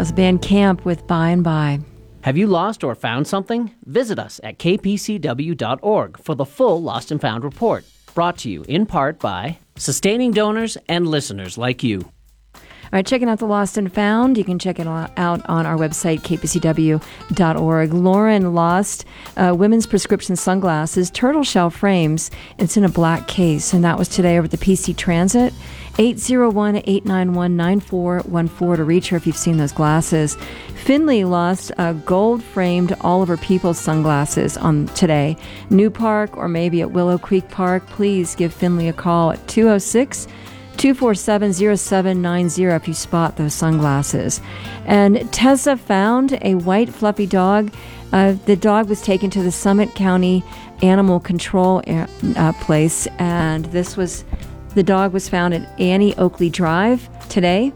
was band Camp with By and By. Have you lost or found something? Visit us at kpcw.org for the full Lost and Found report. Brought to you in part by sustaining donors and listeners like you. All right, checking out the Lost and Found. You can check it out on our website, kpcw.org. Lauren lost women's prescription sunglasses, turtle shell frames. It's in a black case, and that was today over at the PC Transit. 801-891-9414 to reach her if you've seen those glasses. Finley lost gold-framed Oliver Peoples sunglasses on today. New Park or maybe at Willow Creek Park. Please give Finley a call at 206-247-0790 if you spot those sunglasses. And Tessa found a white fluffy dog. The dog was taken to the Summit County Animal Control place, and the dog was found at Annie Oakley Drive today,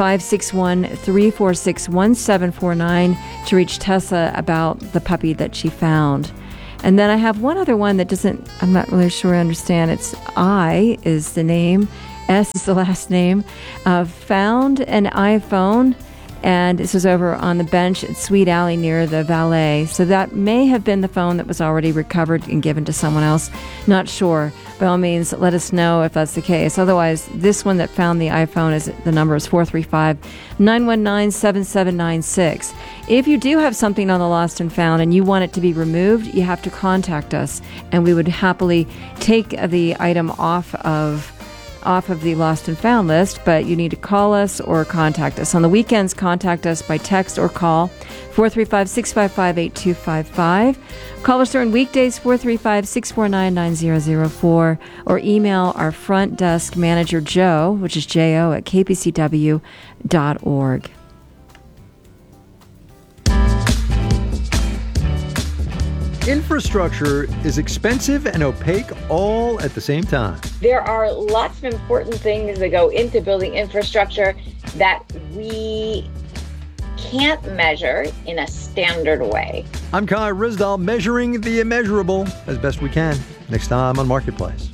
561-346-1749 to reach Tessa about the puppy that she found. And then I have one other one that I'm not really sure I understand. It's I is the name, S is the last name. Found an iPhone, and this was over on the bench at Sweet Alley near the valet. So that may have been the phone that was already recovered and given to someone else. Not sure. By all means, let us know if that's the case. Otherwise, this one that found the iPhone, the number is 435-919-7796. If you do have something on the Lost and Found and you want it to be removed, you have to contact us, and we would happily take the item off of the Lost and Found list, but you need to call us or contact us. On the weekends, contact us by text or call 435-655-8255. Call us during weekdays 435-649-9004 or email our front desk manager Joe, which is Jo at kpcw.org. Infrastructure is expensive and opaque all at the same time. There are lots of important things that go into building infrastructure that we can't measure in a standard way. I'm Kai Risdal, measuring the immeasurable as best we can. Next time on Marketplace.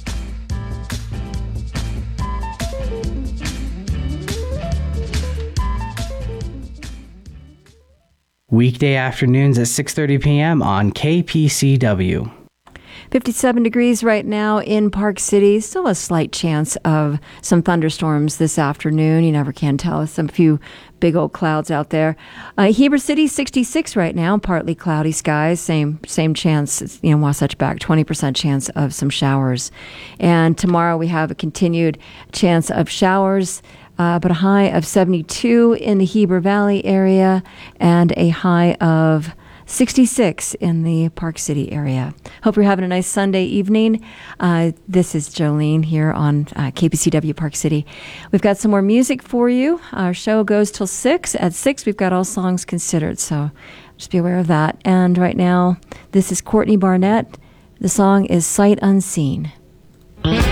Weekday afternoons at 6:30 p.m. on KPCW. 57 degrees right now in Park City. Still a slight chance of some thunderstorms this afternoon. You never can tell. Some few big old clouds out there. Heber City, 66 right now. Partly cloudy skies. Same chance. Wasatch back, 20% chance of some showers. And tomorrow we have a continued chance of showers. But a high of 72 in the Heber Valley area and a high of 66 in the Park City area. Hope you're having a nice Sunday evening. This is Jolene here on KPCW Park City. We've got some more music for you. Our show goes till 6. At 6, we've got all songs considered, so just be aware of that. And right now, this is Courtney Barnett. The song is Sight Unseen.